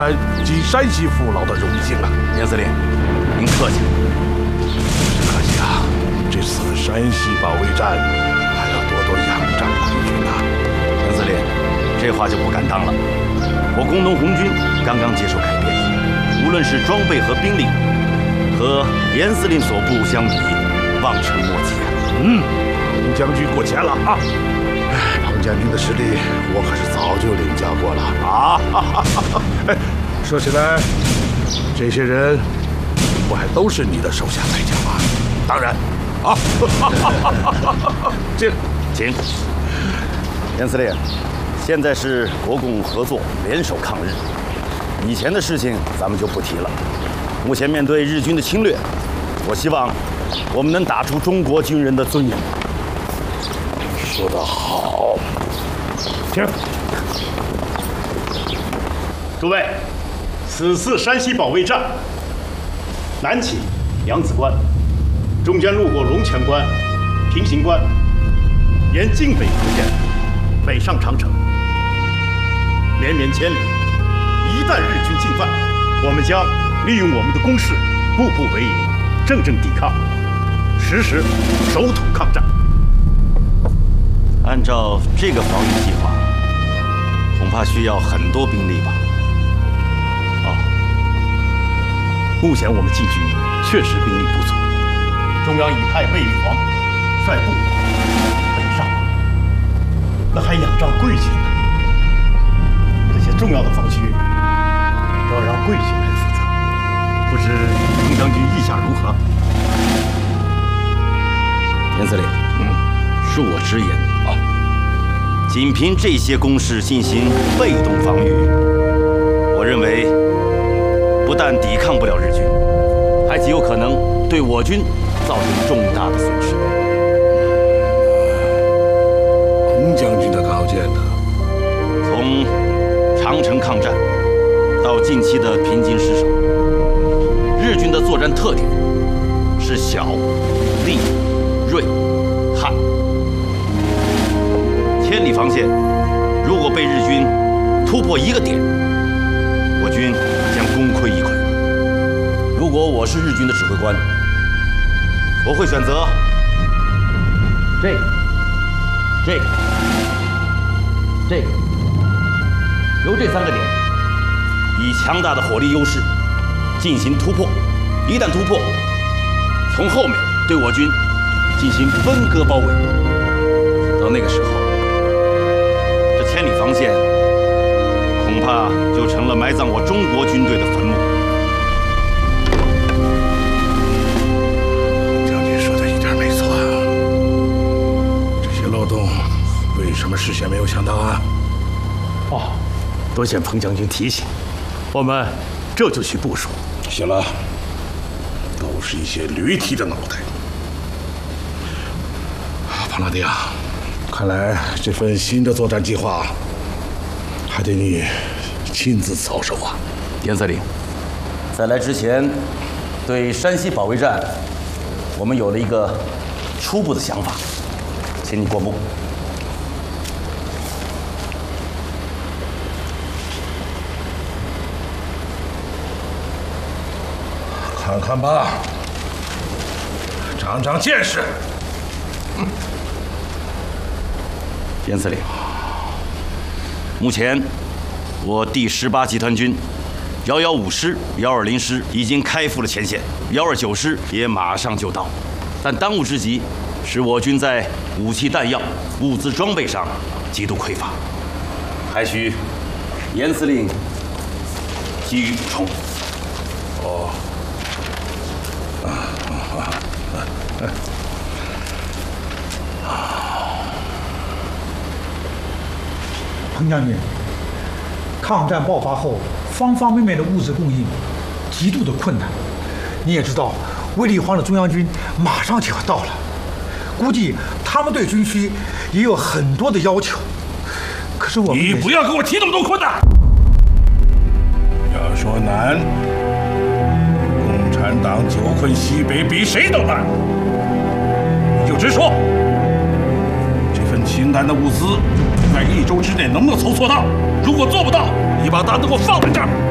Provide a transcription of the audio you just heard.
及山西父老的荣幸啊！ 严司令，您客气了。 可惜啊，这次山西保卫战还要多多仰仗国军呐。 严司令，这话就不敢当了。我工农红军刚刚接受改编，无论是装备和兵力，和严司令所部相比，望尘莫及啊。 彭将军过谦了啊！彭将军的实力，我可是早就领教过了啊！说起来，这些人不还都是你的手下败将吗？当然，啊！ 请。严司令，现在是国共合作，联手抗日。以前的事情咱们就不提了。目前面对日军的侵略，我希望我们能打出中国军人的尊严。 说得好，停！ 诸位，此次山西保卫战，南起扬子关，中间路过龙泉关、平型关，沿晋北路线北上长城，绵绵千里。一旦日军进犯，我们将利用我们的攻势，步步为营，阵阵抵抗，时时守土抗战。 按照这个防御计划，恐怕需要很多兵力吧？ 目前我们晋军确实兵力不足，中央已派卫立煌率部北上，那还仰仗贵军呢。这些重要的防区都要让贵军来负责，不知彭将军意下如何？ 严司令，恕我直言啊，仅凭这些攻势进行被动防御，我认为不但抵抗不了日军，还极有可能对我军造成重大的损失。 彭将军的高见呢？ 从长城抗战到近期的平津失守，日军的作战特点是小、利、锐、悍。千里防线如果被日军突破一个点，我军将功亏一篑。如果我是日军的指挥官，我会选择这个，由这3个点以强大的火力优势进行突破。一旦突破，从后面对我军进行分割包围。到那个时候，这千里防线恐怕就成了埋葬我中国军队的坟墓。 将军说的一点没错啊！这些漏洞，为什么事先没有想到啊？ 多谢彭将军提醒，我们这就去部署。 行了，都是一些驴蹄的脑袋。庞大帝啊，看来这份新的作战计划还得你亲自操守啊！ 严司令，在来之前，对山西保卫战，我们有了一个初步的想法，请你过目。 看看吧，长长见识。 严司令，目前我第18集团军115师、120师已经开赴了前线，129师也马上就到。但当务之急是我军在武器弹药、物资装备上极度匮乏，还需严司令给予补充。 彭将军，抗战爆发后，方方面面的物资供应极度的困难。你也知道，卫立煌的中央军马上就要到了，估计他们对军需也有很多的要求。可是我们你不要跟我提那么多困难。要说难，共产党久困西北，比谁都难。你就直说，这份清单的物资，在1周之内能不能筹措到？如果做不到，你把单子给我放在这儿。